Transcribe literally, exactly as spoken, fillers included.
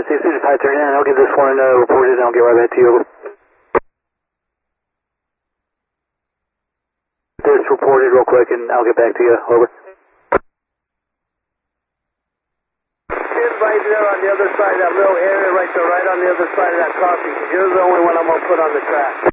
as soon as I turn in, I'll get this one uh, reported and I'll get right back to you. Over. This reported real quick and I'll get back to you. Over. Right there on the other side of that little area right there, right on the other side of that crossing. You're the only one I'm going to put on the track.